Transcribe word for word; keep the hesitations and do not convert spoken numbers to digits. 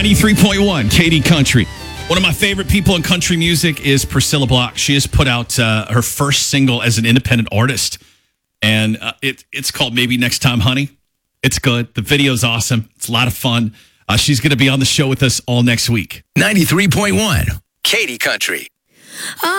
ninety-three point one, Katy Country. One of my favorite people in country music is Priscilla Block. She has put out uh, her first single as an independent artist, and uh, it, it's called Maybe Next Time, Honey. It's good. The video's awesome. It's a lot of fun. Uh, she's going to be on the show with us all next week. ninety-three point one, Katy Country.